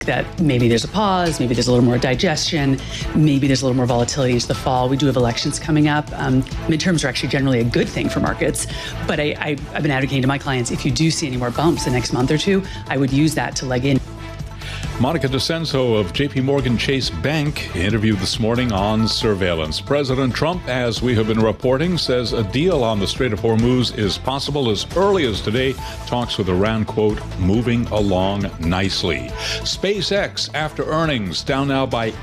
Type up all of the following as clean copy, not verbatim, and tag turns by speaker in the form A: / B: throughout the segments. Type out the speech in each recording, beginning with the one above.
A: that maybe there's a pause, maybe there's a little more digestion, maybe there's a little more volatility into the fall. We do have elections coming up. Midterms are actually generally a good thing for markets, but I've been advocating to my clients, if you do see any more bumps the next month or two, I would use that to leg in.
B: Monica DeCenzo of JP Morgan Chase Bank interviewed this morning on surveillance. President Trump, as we have been reporting, says a deal on the Strait of Hormuz is possible as early as today. Talks with Iran, quote, moving along nicely. SpaceX, after earnings, down now by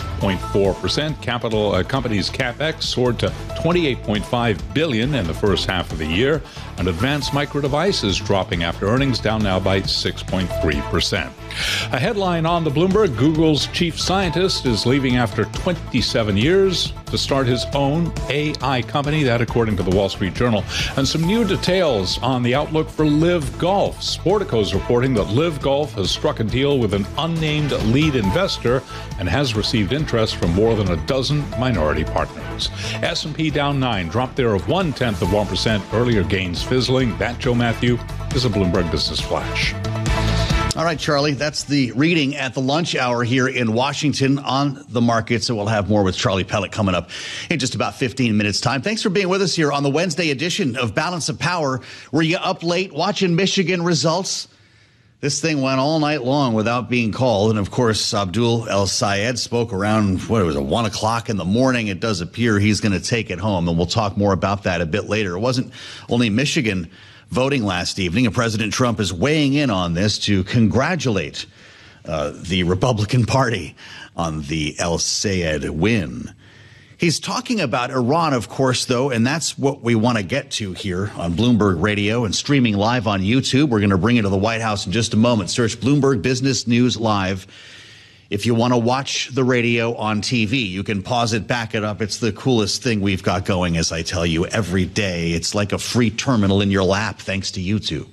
B: 8.4%. Company's CapEx soared to $28.5 billion in the first half of the year. And Advanced Micro Devices dropping after earnings, down now by 6.3%. A headline on the Bloomberg, Google's chief scientist is leaving after 27 years to start his own AI company, that according to the Wall Street Journal. And some new details on the outlook for Live Golf. Sportico is reporting that Live Golf has struck a deal with an unnamed lead investor and has received interest from more than a dozen minority partners. S&P down 9, drop there of 0.1%, earlier gains fizzling. That, Joe Matthew, is a Bloomberg Business Flash.
C: All right, Charlie, that's the reading at the lunch hour here in Washington on the market. So we'll have more with Charlie Pellet coming up in just about 15 minutes time. Thanks for being with us here on the Wednesday edition of Balance of Power. Were you up late watching Michigan results? This thing went all night long without being called. And of course, Abdul El Sayed spoke around, 1 o'clock in the morning. It does appear he's going to take it home. And we'll talk more about that a bit later. It wasn't only Michigan voting last evening, and President Trump is weighing in on this to congratulate the Republican Party on the El Sayed win. He's talking about Iran, of course, though, and that's what we want to get to here on Bloomberg Radio and streaming live on YouTube. We're going to bring it to the White House in just a moment. Search Bloomberg Business News Live. If you want to watch the radio on TV, you can pause it, back it up. It's the coolest thing we've got going, as I tell you, every day. It's like a free terminal in your lap, thanks to YouTube.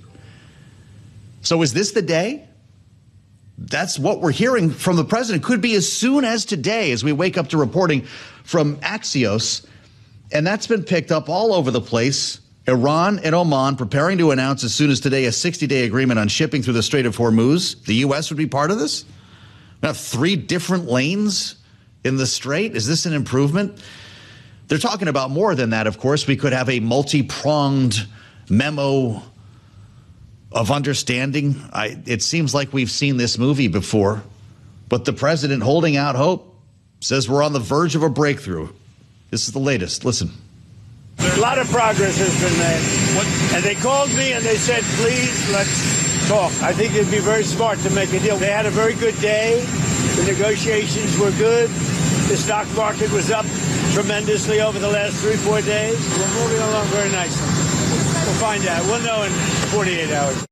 C: So is this the day? That's what we're hearing from the president. Could be as soon as today as we wake up to reporting from Axios. And that's been picked up all over the place. Iran and Oman preparing to announce as soon as today a 60-day agreement on shipping through the Strait of Hormuz. The U.S. would be part of this? Now, 3 different lanes in the Strait. Is this an improvement? They're talking about more than that, of course. We could have a multi-pronged memo of understanding. It seems like we've seen this movie before. But the president, holding out hope, says we're on the verge of a breakthrough. This is the latest. Listen.
D: A lot of progress has been made. And they called me and they said, please, let's talk. I think it'd be very smart to make a deal. They had a very good day. The negotiations were good. The stock market was up tremendously over the last 3-4 days. We're moving along very nicely. We'll find out. We'll know in 48 hours.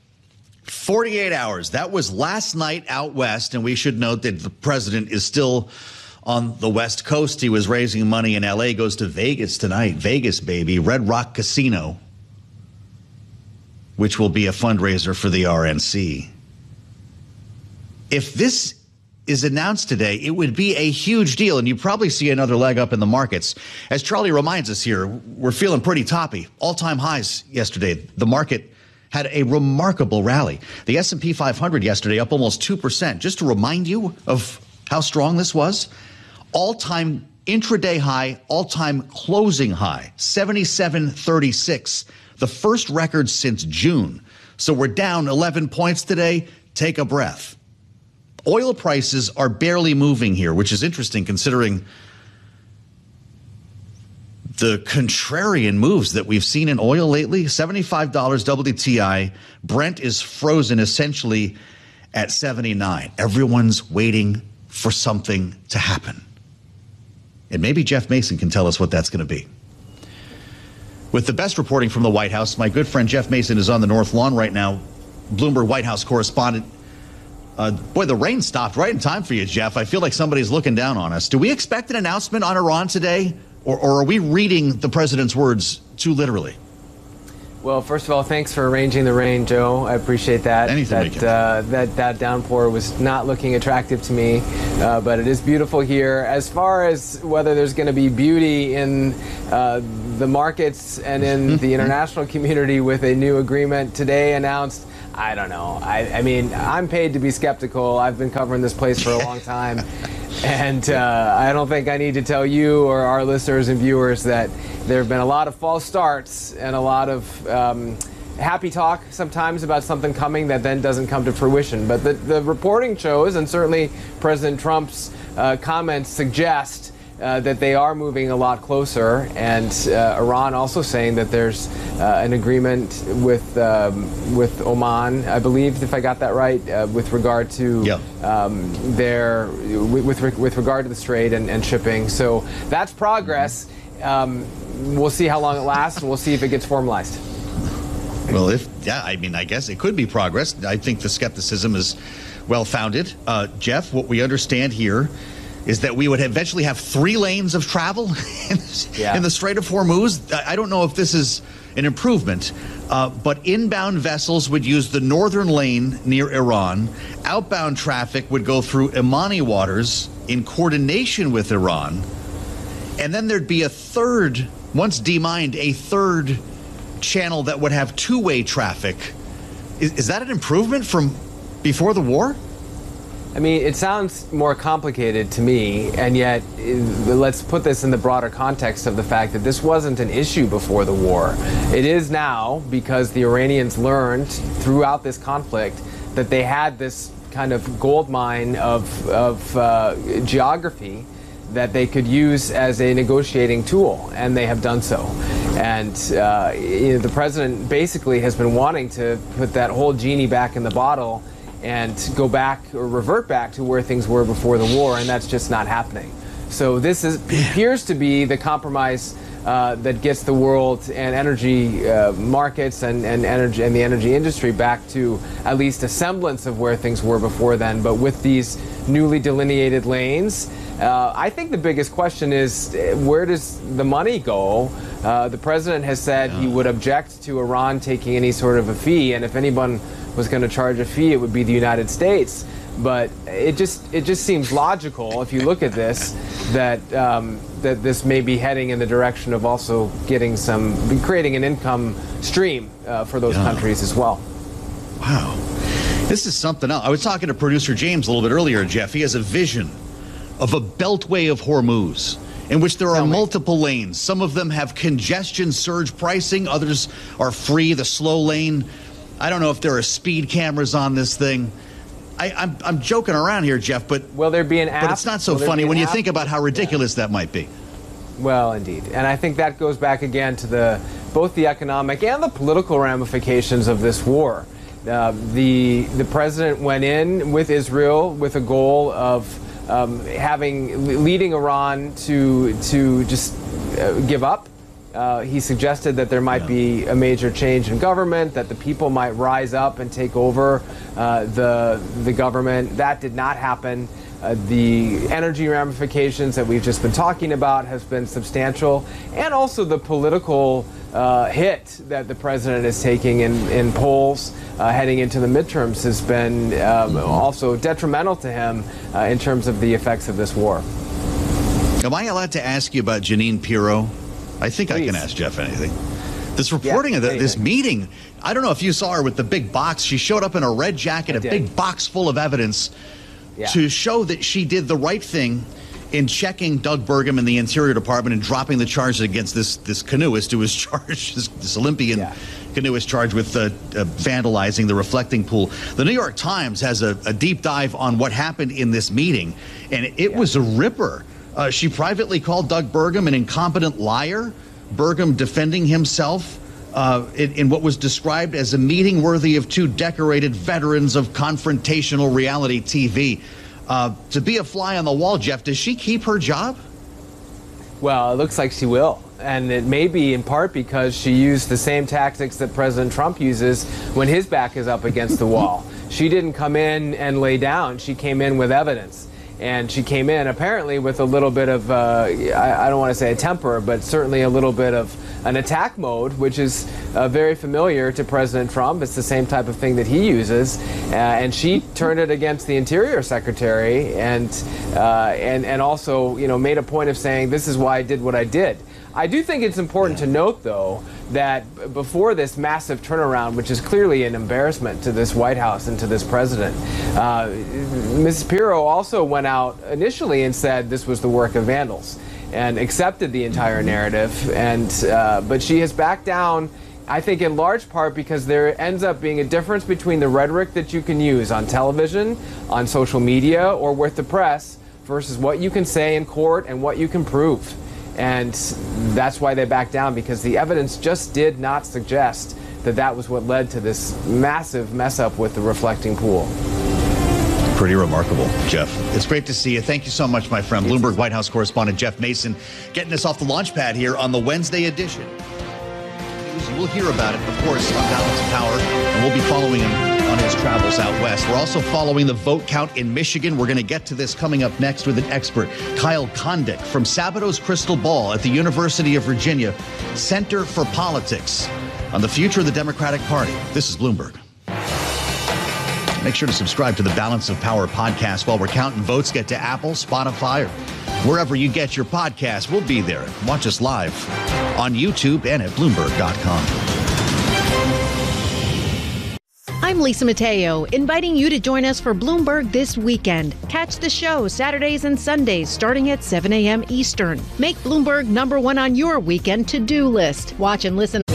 C: 48 hours. That was last night out west, and we should note that the president is still on the West Coast. He was raising money in L.A., goes to Vegas tonight. Vegas, baby. Red Rock Casino, which will be a fundraiser for the RNC. If this is announced today, it would be a huge deal, and you probably see another leg up in the markets. As Charlie reminds us here, we're feeling pretty toppy. All-time highs yesterday. The market had a remarkable rally. The S&P 500 yesterday up almost 2%. Just to remind you of how strong this was, all-time intraday high, all-time closing high, 77.36. The first record since June. So we're down 11 points today. Take a breath. Oil prices are barely moving here, which is interesting considering the contrarian moves that we've seen in oil lately. $75 WTI. Brent is frozen essentially at 79. Everyone's waiting for something to happen. And maybe Jeff Mason can tell us what that's going to be. With the best reporting from the White House, my good friend Jeff Mason is on the North Lawn right now, Bloomberg White House correspondent. Boy, the rain stopped right in time for you, Jeff. I feel like somebody's looking down on us. Do we expect an announcement on Iran today, or are we reading the president's words too literally?
E: Well, first of all, thanks for arranging the rain, Joe. I appreciate that.
C: Anything
E: that downpour was not looking attractive to me, but it is beautiful here. As far as whether there's going to be beauty in the markets and in the international community with a new agreement today announced, I don't know. I mean, I'm paid to be skeptical. I've been covering this place for a long time. And I don't think I need to tell you or our listeners and viewers that there have been a lot of false starts and a lot of happy talk sometimes about something coming that then doesn't come to fruition. But the reporting shows, and certainly President Trump's comments suggest that they are moving a lot closer, and Iran also saying that there's an agreement with Oman, I believe, if I got that right, with regard to with regard to the Strait and shipping. So that's progress. We'll see how long it lasts, and we'll see if it gets formalized.
C: Well, I mean, I guess it could be progress. I think the skepticism is well-founded. Jeff, what we understand here is that we would eventually have 3 lanes of travel in the Strait of Hormuz. I don't know if this is an improvement, but inbound vessels would use the northern lane near Iran. Outbound traffic would go through Imani waters in coordination with Iran. And then there'd be a third, once demined, a third channel that would have 2-way traffic. Is that an improvement from before the war?
E: I mean, it sounds more complicated to me, and yet let's put this in the broader context of the fact that this wasn't an issue before the war. It is now, because the Iranians learned throughout this conflict that they had this kind of gold mine of geography that they could use as a negotiating tool, and they have done so. And the president basically has been wanting to put that whole genie back in the bottle and go back or revert back to where things were before the war, and that's just not happening. So this appears to be the compromise that gets the world and energy markets and the energy industry back to at least a semblance of where things were before then, but with these newly delineated lanes. I think the biggest question is, where does the money go? The president has said he would object to Iran taking any sort of a fee, and if anyone was going to charge a fee, it would be the United States. But it just seems logical, if you look at this, that that this may be heading in the direction of also creating an income stream for those countries as well.
C: Wow, this is something else. I was talking to producer James a little bit earlier, Jeff. He has a vision of a beltway of Hormuz in which there are multiple lanes. Some of them have congestion surge pricing. Others are free, the slow lane. I don't know if there are speed cameras on this thing. I'm joking around here, Jeff, but
E: will there be an app?
C: But it's not so funny when you think about how ridiculous that might be.
E: Well, indeed, and I think that goes back again to both the economic and the political ramifications of this war. The president went in with Israel with a goal of leading Iran to just give up. He suggested that there might be a major change in government, that the people might rise up and take over the government. That did not happen. The energy ramifications that we've just been talking about have been substantial, and also the political hit that the president is taking in polls heading into the midterms has been also detrimental to him in terms of the effects of this war.
C: Am I allowed to ask you about Jeanine Pirro? I think
E: Please.
C: I can ask Jeff anything. This reporting of this meeting, I don't know if you saw her with the big box. She showed up in a red jacket, a big box full of evidence to show that she did the right thing in checking Doug Burgum in the Interior Department and dropping the charges against this canoeist who was charged, this Olympian canoeist charged with vandalizing the reflecting pool. The New York Times has a deep dive on what happened in this meeting, and it was a ripper. She privately called Doug Burgum an incompetent liar, Burgum defending himself in what was described as a meeting worthy of 2 decorated veterans of confrontational reality TV. To be a fly on the wall, Jeff, does she keep her job?
E: Well, it looks like she will. And it may be in part because she used the same tactics that President Trump uses when his back is up against the wall. She didn't come in and lay down. She came in with evidence. And she came in apparently with a little bit of, I don't want to say a temper, but certainly a little bit of an attack mode, which is very familiar to President Trump. It's the same type of thing that he uses. And she turned it against the Interior Secretary and also, made a point of saying, this is why I did what I did. I do think it's important to note, though, that before this massive turnaround, which is clearly an embarrassment to this White House and to this president, Mrs. Pirro also went out initially and said this was the work of vandals and accepted the entire narrative. But she has backed down, I think in large part because there ends up being a difference between the rhetoric that you can use on television, on social media, or with the press versus what you can say in court and what you can prove. And that's why they backed down, because the evidence just did not suggest that that was what led to this massive mess up with the reflecting pool.
C: Pretty remarkable, Jeff. It's great to see you. Thank you so much, my friend. Bloomberg White House correspondent Jeff Mason getting us off the launch pad here on the Wednesday edition. We'll hear about it, of course, on Balance of Power, and we'll be following him on his travels out west. We're also following the vote count in Michigan. We're going to get to this coming up next with an expert, Kyle Kondik from Sabatos Crystal Ball at the University of Virginia Center for Politics on the future of the Democratic Party. This is Bloomberg. Make sure to subscribe to the Balance of Power podcast. While we're counting votes, get to Apple, Spotify, or wherever you get your podcasts. We'll be there. Watch us live on YouTube and at Bloomberg.com.
F: I'm Lisa Mateo, inviting you to join us for Bloomberg This Weekend. Catch the show Saturdays and Sundays starting at 7 a.m. Eastern. Make Bloomberg #1 on your weekend to-do list. Watch and listen